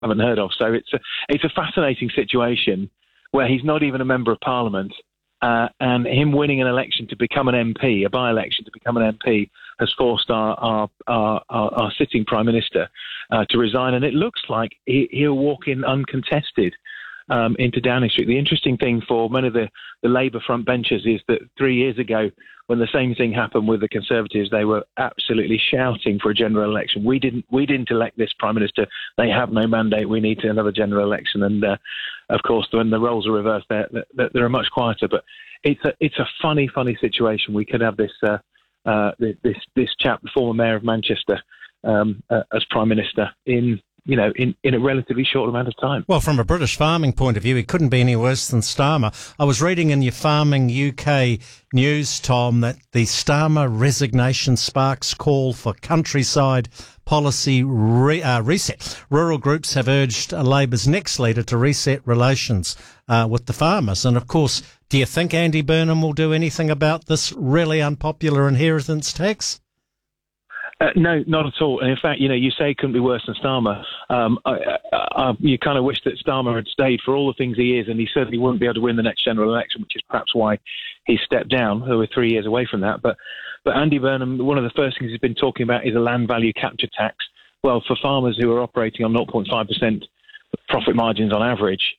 haven't heard of. So it's a fascinating situation where he's not even a member of parliament, and him winning an election to become an MP, a by-election to become an MP, has forced our sitting Prime Minister to resign, and it looks like he'll walk in uncontested into Downing Street. The interesting thing for many of the Labour front benchers is that 3 years ago, when the same thing happened with the Conservatives, they were absolutely shouting for a general election. We didn't elect this Prime Minister. They have no mandate. We need another general election. And of course, when the roles are reversed, they're much quieter. But it's a funny situation. We could have this chap, the former mayor of Manchester, as Prime Minister in a relatively short amount of time. Well, from a British farming point of view, it couldn't be any worse than Starmer. I was reading in your Farming UK news, Tom, that the Starmer resignation sparks call for countryside policy reset. Rural groups have urged Labour's next leader to reset relations with the farmers. And, of course, do you think Andy Burnham will do anything about this really unpopular inheritance tax? No, not at all. And in fact, you say it couldn't be worse than Starmer. You kind of wish that Starmer had stayed for all the things he is, and he certainly wouldn't be able to win the next general election, which is perhaps why he stepped down. We're 3 years away from that. But Andy Burnham, one of the first things he's been talking about is a land value capture tax. Well, for farmers who are operating on 0.5% profit margins on average,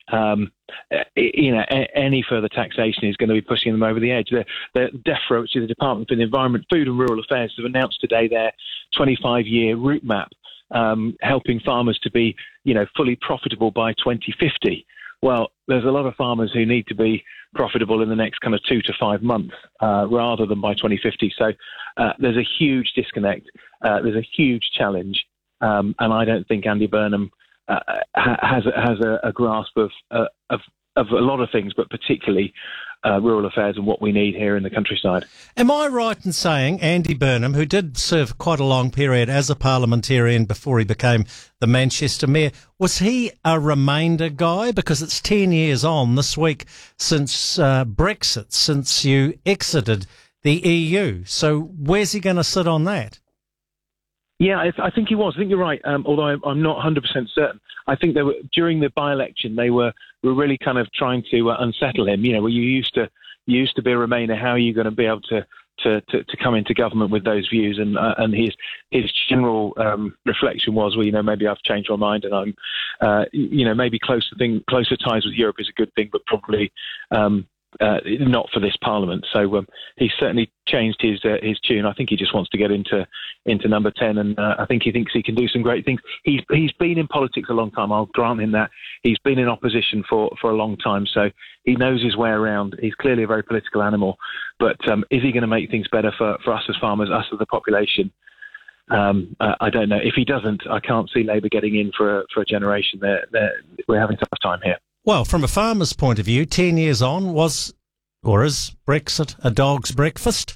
any further taxation is going to be pushing them over the edge. The DEFRA, which is the Department for the Environment, Food and Rural Affairs, have announced today their 25-year route map, helping farmers to be, fully profitable by 2050. Well, there's a lot of farmers who need to be profitable in the next kind of 2 to 5 months rather than by 2050. So there's a huge disconnect. There's a huge challenge, and I don't think Andy Burnham has a grasp of a lot of things, but particularly rural affairs and what we need here in the countryside. Am I right in saying Andy Burnham, who did serve quite a long period as a parliamentarian before he became the Manchester mayor, was he a Remainder guy? Because it's 10 years on this week since Brexit, since you exited the EU. So where's he going to sit on that? Yeah, I think he was. I think you're right, although I'm not 100% certain. I think they were, during the by-election, they were really kind of trying to unsettle him. Where you used to be a Remainer, how are you going to be able to come into government with those views? And his general reflection was, well, maybe I've changed my mind, and I'm, maybe closer ties with Europe is a good thing, but probably not for this Parliament. So he's certainly changed his tune. I think he just wants to get into number 10, and I think he thinks he can do some great things. He's been in politics a long time. I'll grant him that. He's been in opposition for a long time, so he knows his way around. He's clearly a very political animal. But is he going to make things better for us as farmers, us as the population? I don't know. If he doesn't, I can't see Labour getting in for a generation. We're having a tough time here. Well, from a farmer's point of view, 10 years on, is Brexit a dog's breakfast?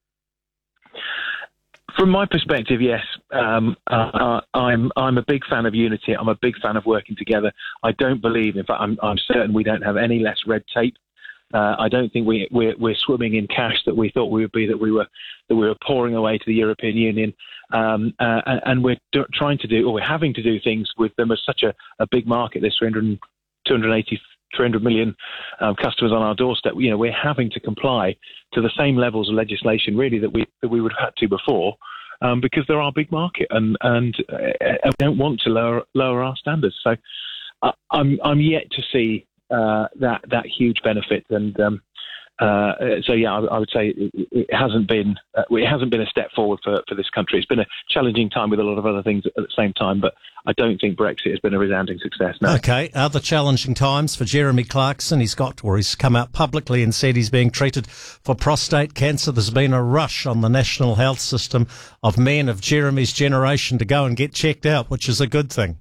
From my perspective, yes. I'm a big fan of unity. I'm a big fan of working together. I don't believe, in fact, I'm certain we don't have any less red tape. I don't think we're swimming in cash that we thought we would be, that we were pouring away to the European Union, and we're trying to do, or we're having to do things with them as such a big market. There's 300 million customers on our doorstep. We're having to comply to the same levels of legislation, really, that we would have had to before, because they're our big market, and we don't want to lower our standards. So I'm yet to see that huge benefit, and so yeah, I would say it hasn't been a step forward for this country. It's been a challenging time with a lot of other things at the same time, but I don't think Brexit has been a resounding success. No. Okay, other challenging times for Jeremy Clarkson. He's come out publicly and said he's being treated for prostate cancer. There's been a rush on the national health system of men of Jeremy's generation to go and get checked out, which is a good thing.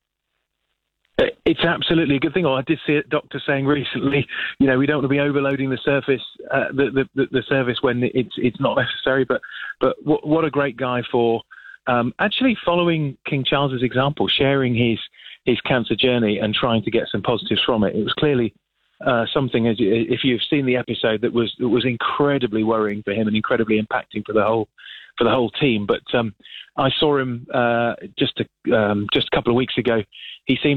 It's absolutely a good thing. I did see a doctor saying recently, we don't want to be overloading the service when it's not necessary. But what a great guy for actually following King Charles's example, sharing his cancer journey and trying to get some positives from it. It was clearly something, as if you've seen the episode, that was incredibly worrying for him and incredibly impacting for the whole team. But I saw him just a couple of weeks ago. He seemed